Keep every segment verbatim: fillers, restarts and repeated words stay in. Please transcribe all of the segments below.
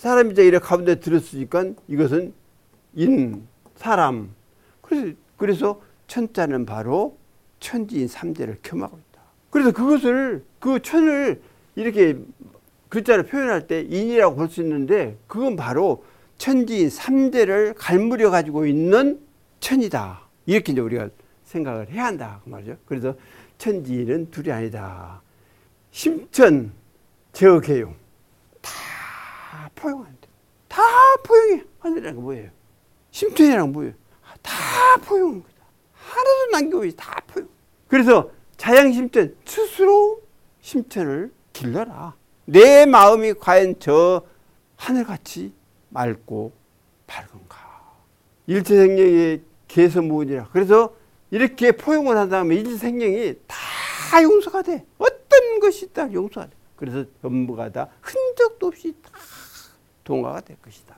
사람이 이제 이렇게 가운데 들었으니까 이것은 인, 사람. 그래서, 그래서 천자는 바로 천지인 삼재를 겸하고 있다. 그래서 그것을, 그 천을 이렇게 글자로 표현할 때 인이라고 볼 수 있는데 그건 바로 천지인 삼재를 갈무려 가지고 있는 천이다. 이렇게 이제 우리가 생각을 해야 한다. 그 말이죠. 그래서 천지인은 둘이 아니다. 심천, 제어개용. 다 포용한다. 다 포용해. 하늘이라는 건 뭐예요? 심천이라는 건 뭐예요? 다 포용한 거다. 하나도 남겨보지 다 포용. 그래서 자양심천, 스스로 심천을 길러라. 내 마음이 과연 저 하늘같이 맑고 밝은가. 일체생명의 개서무은이라. 그래서 이렇게 포용을 한 다음에 일체생명이 다 용서가 돼. 어떤 것이 다 용서가 돼. 그래서 전부가 다 흔적도 없이 다 동화가 될 것이다.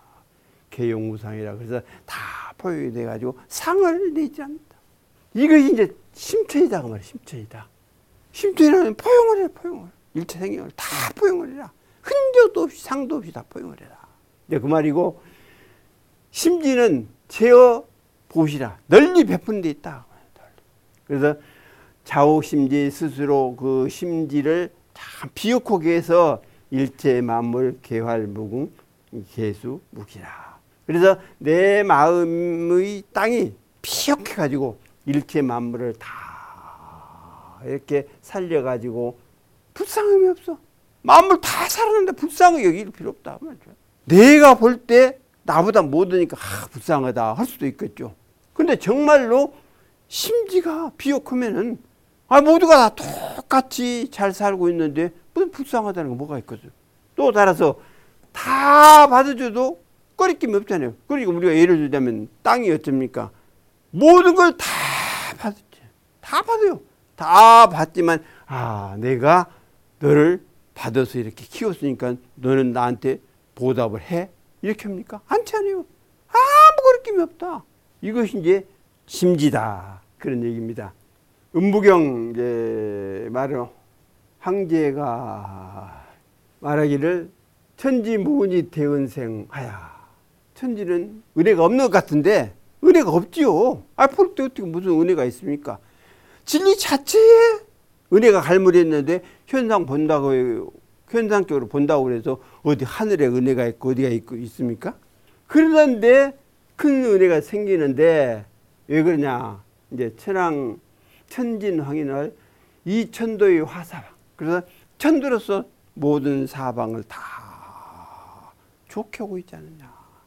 개용무상이라. 그래서 다 포용이 돼가지고 상을 내지 않는다. 이것이 이제 심천이다. 그 말이야. 심천이다. 심천이라면 포용을 해. 포용을. 일체생명을 다 포용을 해라. 흔적도 없이 상도 없이 다 포용을 해라. 이제 그 말이고, 심지는 제어 보시라. 널리 베푼 데 있다. 그래서 자옥심지 스스로 그 심지를 참 비옥하게 해서 일체 만물 개활무궁 개수 무기라. 그래서 내 마음의 땅이 비옥해 가지고 일체 만물을 다 이렇게 살려 가지고 불쌍함이 없어. 만물 다 살았는데 불쌍하게 여길 필요 없다. 내가 볼 때 나보다 못하니까 아, 불쌍하다 할 수도 있겠죠. 근데 정말로 심지가 비옥하면은 아, 모두가 다 똑같이 잘 살고 있는데 무슨 불쌍하다는 거 뭐가 있거든. 또 따라서 다 받아줘도 꺼리낌이 없잖아요. 그러니까 우리가 예를 들자면 땅이 어쩝니까? 모든 걸 다 받았지. 다 받아요. 다 받지만 아, 내가 너를 받아서 이렇게 키웠으니까 너는 나한테 보답을 해? 이렇게 합니까? 않지 않아요. 아무 거리낌이 없다. 이것이 이제 심지다. 그런 얘기입니다. 음부경 이제 말은 황제가 말하기를 천지무은이 대은생하야. 천지는 은혜가 없는 것 같은데 은혜가 없지요. 아, 볼 때 어떻게 무슨 은혜가 있습니까? 진리 자체에 은혜가 갈무리했는데 현상 본다고 현상적으로 본다고 그래서 어디 하늘에 은혜가 있고 어디가 있고 있습니까? 그러는데 큰 은혜가 생기는데 왜 그러냐? 이제 천왕 천진황인을 이 천도의 화사방. 그래서 천도로서 모든 사방을 다 좋게 하고 있지 않느냐.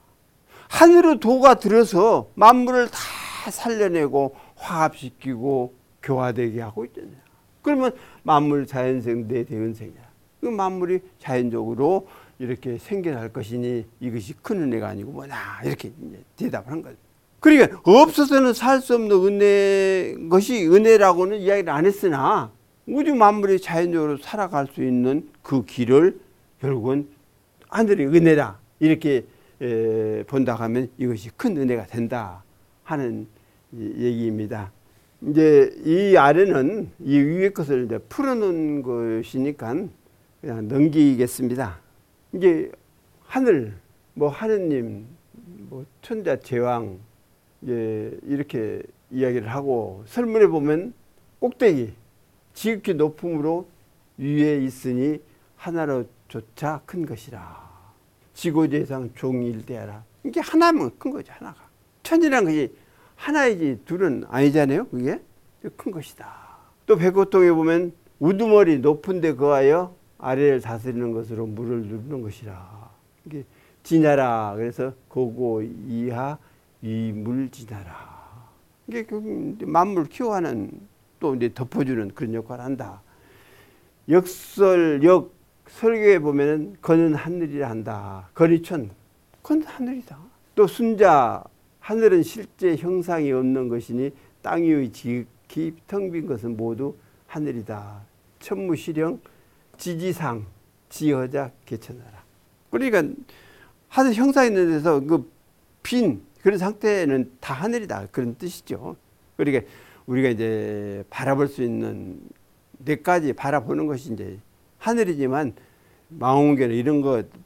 하늘의 도가 들어서 만물을 다 살려내고 화합시키고 교화되게 하고 있잖아요. 그러면 만물 자연생 내 대은생이야. 그 만물이 자연적으로 이렇게 생겨날 것이니 이것이 큰 은혜가 아니고 뭐냐 이렇게 이제 대답을 한 거죠. 그러니까 없어서는 살 수 없는 은혜 것이 은혜라고는 이야기를 안 했으나 우주 만물이 자연적으로 살아갈 수 있는 그 길을 결국은 하늘의 은혜다 이렇게 에, 본다 하면 이것이 큰 은혜가 된다 하는 얘기입니다. 이제 이 아래는 이 위의 것을 이제 풀어놓은 것이니까 그냥 넘기겠습니다. 이제 하늘, 뭐 하느님, 뭐 천자 제왕 이제 이렇게 이야기를 하고 설문에 보면 꼭대기 지극히 높음으로 위에 있으니 하나로조차 큰 것이라. 지고재상 종일대하라. 이게 하나면 큰 거죠. 하나가. 천이란 것이 하나이지 둘은 아니잖아요. 그게 큰 것이다. 또 백호통에 보면 우두머리 높은 데 거하여 아래를 다스리는 것으로 물을 누르는 것이라. 이게 지나라. 그래서 고고 이하 위물 지나라. 이게 만물 키워하는 또 이제 덮어주는 그런 역할을 한다. 역설, 역, 설교에 보면은 거는 하늘이라 한다. 거리천, 그건 하늘이다. 또 순자, 하늘은 실제 형상이 없는 것이니 땅 위의 지극히 텅 빈 것은 모두 하늘이다. 천무시령, 지지상, 지여자 개천하라. 그러니까 하늘 형상 있는 데서 그 빈 그런 상태는 다 하늘이다. 그런 뜻이죠. 그러니까 우리가 이제 바라볼 수 있는 데까지 바라보는 것이 이제 하늘이지만 망원경 이런 거